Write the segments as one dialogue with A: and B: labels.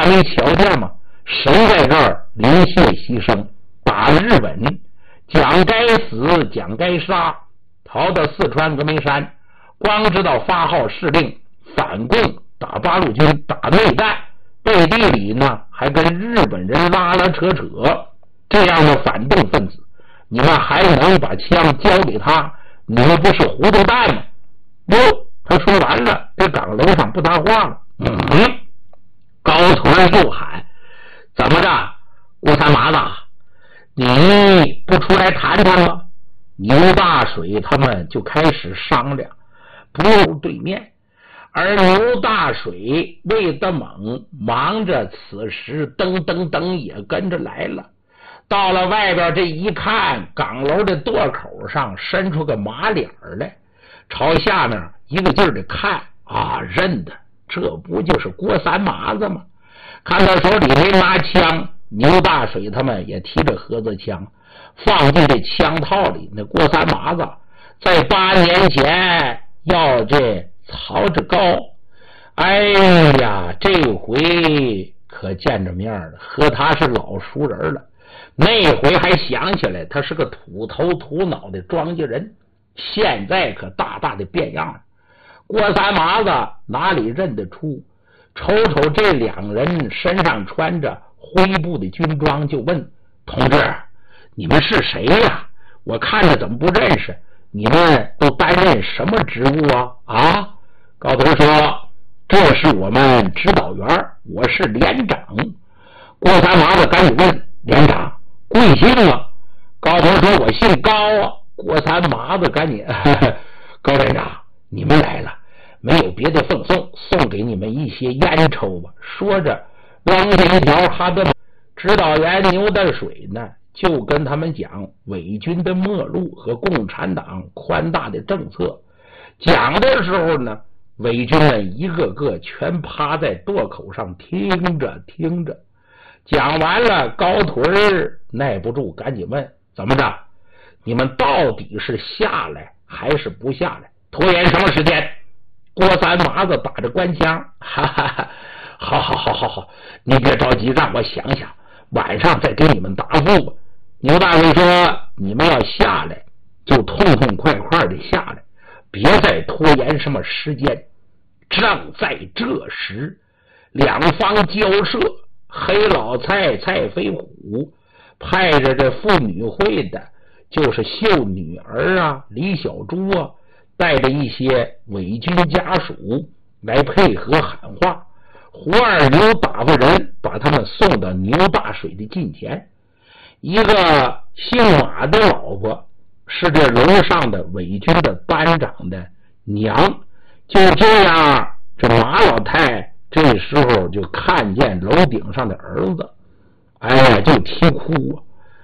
A: 还没瞧见吗？谁在这儿流血牺牲，打日本，讲该死讲该杀，逃到四川峨眉山，光知道发号施令反共，打八路军，打内战，背地里呢还跟日本人拉拉扯扯，这样的反动分子，你们还能把枪交给他？你们不是糊涂蛋吗？哟，他说完了，这岗楼上不搭话了。高团又喊：怎么着，郭三麻子，你不出来谈谈吗？牛大水他们就开始商量，不入对面。而牛大水、魏德猛忙着，此时噔噔噔也跟着来了。到了外边这一看，岗楼的垛口上伸出个马脸来，朝下面一个劲儿的看啊，认得，这不就是郭三麻子吗？看他手里没拿枪，牛大水他们也提着盒子枪，放进这枪套里。那郭三麻子在8年前要这曹志高，哎呀，这回可见着面了，和他是老熟人了。那回还想起来他是个土头土脑的庄稼人，现在可大大的变样了。郭三麻子哪里认得出？瞅瞅这两人身上穿着灰布的军装，就问：同志，你们是谁呀？我看着怎么不认识？你们都担任什么职务啊？啊？高头说：这是我们指导员，我是连长。郭三麻子赶紧问：连长贵姓啊？高头说：我姓高啊。郭三麻子赶紧高连长，你们来了，没有别的奉送，送给你们一些烟抽吧。说着扔下一条哈德。指导员牛大水呢就跟他们讲伪军的末路和共产党宽大的政策。讲的时候呢，伪军们一个个全趴在垛口上听着听着。讲完了，高腿耐不住赶紧问：怎么着，你们到底是下来还是不下来？拖延什么时间？郭三麻子打着官腔：哈哈哈，好，你别着急，让我想想，晚上再给你们答复吧。牛大伟说：你们要下来就痛痛快快的下来，别再拖延什么时间。正在这时，两方交涉，黑老蔡蔡飞虎派着这妇女会的，就是秀女儿啊、李小珠啊，带着一些伪军家属来配合喊话。胡二牛打发人把他们送到牛大水的近前。一个姓马的老婆是这楼上的伪军的班长的娘。就这样，这马老太这时候就看见楼顶上的儿子，哎呀，就啼哭啊！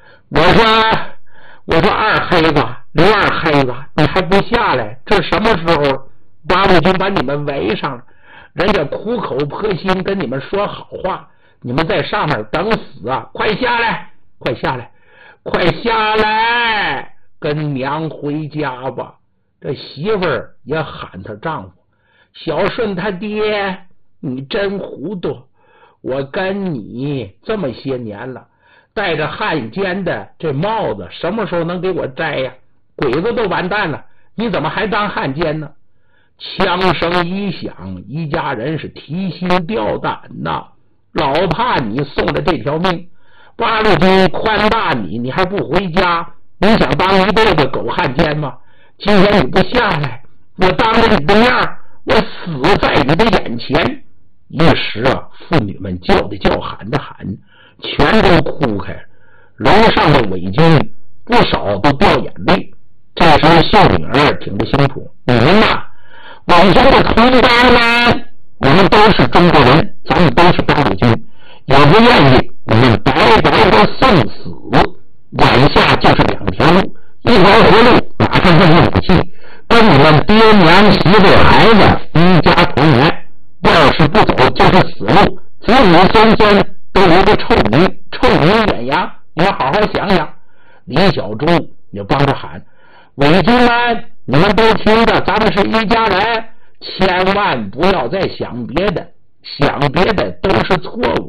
A: 我说二黑子，刘二黑子，你还不下来？这什么时候八路军把你们围上了？人家苦口婆心跟你们说好话，你们在上面等死啊！快下来，快下来，快下来，跟娘回家吧。这媳妇儿也喊她丈夫：小顺他爹，你真糊涂，我跟你这么些年了，戴着汉奸的这帽子什么时候能给我摘呀？鬼子都完蛋了，你怎么还当汉奸呢？枪声一响，一家人是提心吊胆呐，老怕你送了这条命。八路军宽大你，你还不回家？你想当一辈子狗汉奸吗？今天你不下来，我当着你的面，我死在你的眼前。一时啊，妇女们叫的叫，喊的喊，全都哭开了。楼上的伪军不少都掉眼泪。这时候秀女儿挺着辛苦：你们呐，伪军的同胞们，我们都是中国人，咱们都是八路军，也不愿意我们白白的送死。眼下就是两条路，一条活路马上用武器跟你们爹娘媳妇孩子一家团圆，要是不走就是死路，子女孙孙都留个臭名远扬。你们好好想想。李小珠也帮着喊：伪军们，你们都听着，咱们是一家人，千万不要再想别的，想别的都是错误。